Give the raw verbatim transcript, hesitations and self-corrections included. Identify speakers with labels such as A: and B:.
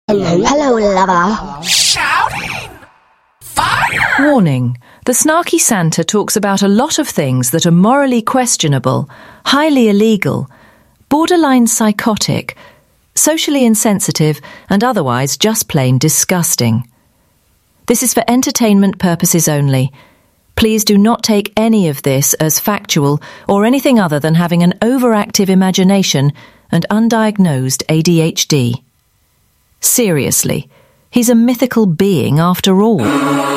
A: Hello, hello, lover.
B: Shouting! Fire!
C: Warning. The snarky Santa talks about a lot of things that are morally questionable, highly illegal, borderline psychotic, socially insensitive, and otherwise just plain disgusting. This is for entertainment purposes only. Please do not take any of this as factual or anything other than having an overactive imagination and undiagnosed A D H D. Seriously, he's a mythical being after all.